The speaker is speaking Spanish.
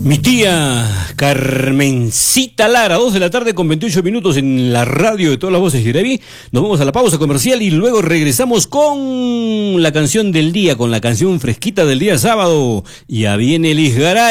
Mi tía Carmencita Lara, 2 de la tarde con 28 minutos en la radio de todas las voces de Iraví. Nos vamos a la pausa comercial y luego regresamos con la canción del día, con la canción fresquita del día sábado. Ya viene Liz Garay.